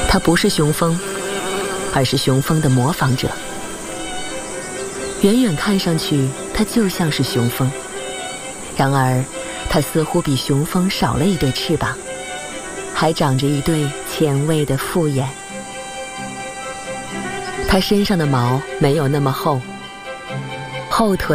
它不是雄蜂，而是雄蜂的模仿者。远远看上去，它就像是雄蜂，然而它似乎比雄蜂少了一对翅膀，还长着一对前卫的复眼。它身上的毛没有那么厚，后腿